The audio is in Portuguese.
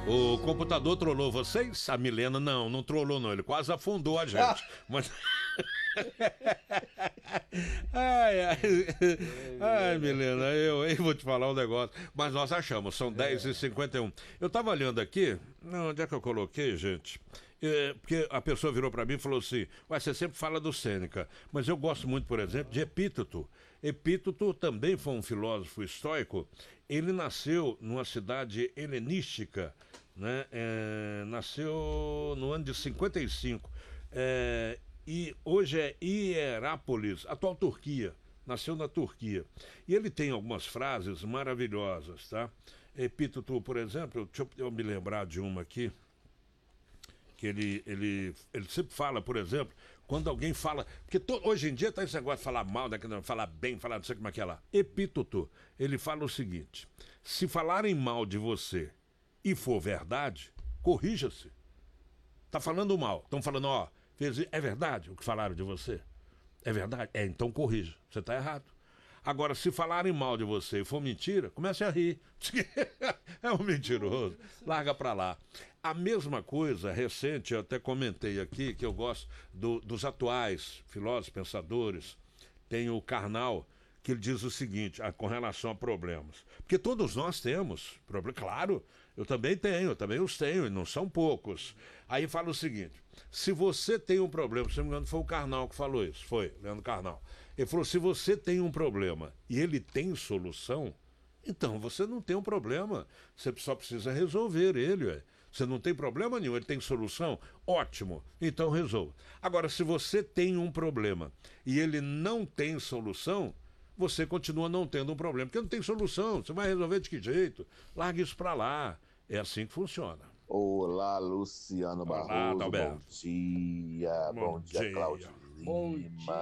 O computador trollou vocês? A Milena não trollou não, ele quase afundou a gente. Mas... ai, Milena, eu vou te falar um negócio. Mas nós achamos, são 10h51. Eu tava olhando aqui, onde é que eu coloquei, gente? Porque a pessoa virou para mim e falou assim: ué, você sempre fala do Sêneca, mas eu gosto muito, por exemplo, de Epíteto. Epíteto também foi um filósofo estoico. Ele nasceu numa cidade helenística, né? Nasceu no ano de 55. E hoje é Hierápolis, atual Turquia. Nasceu na Turquia. E ele tem algumas frases maravilhosas, tá? Epíteto, por exemplo, deixa eu me lembrar de uma aqui. Que ele sempre fala, por exemplo, quando alguém fala... Porque hoje em dia tá esse negócio de falar mal, falar bem, falar não sei como é que é lá. Epíteto, ele fala o seguinte: se falarem mal de você e for verdade, corrija-se. Tá falando mal. Estão falando, ó, é verdade o que falaram de você? É verdade? Então corrija. Você tá errado. Agora, se falarem mal de você e for mentira, comece a rir. É um mentiroso. Larga pra lá. A mesma coisa, recente, eu até comentei aqui, que eu gosto dos atuais filósofos, pensadores. Tem o Karnal, que ele diz o seguinte, com relação a problemas. Porque todos nós temos problemas, claro, eu também os tenho, e não são poucos. Aí fala o seguinte: se você tem um problema, se não me engano foi o Karnal que falou isso, foi, Leandro Karnal. Ele falou: se você tem um problema e ele tem solução, então você não tem um problema, você só precisa resolver ele, ué. Você não tem problema nenhum, ele tem solução? Ótimo, então resolva. Agora, se você tem um problema e ele não tem solução, você continua não tendo um problema, porque não tem solução, você vai resolver de que jeito? Larga isso pra lá, é assim que funciona. Olá, Luciano Barroso, bom Adalberto. dia, bom dia, Claudio Bom Lima. dia.